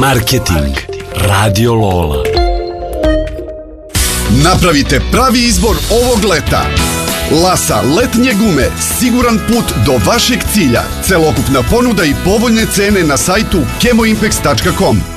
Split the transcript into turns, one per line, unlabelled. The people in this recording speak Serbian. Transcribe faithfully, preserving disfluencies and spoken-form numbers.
Marketing. Radio Lola.
Napravite pravi izbor ovog leta. Lasa letnje gume, siguran put do vašeg cilja. Celokupna ponuda i povoljne cene na sajtu kemoimpex tačka com.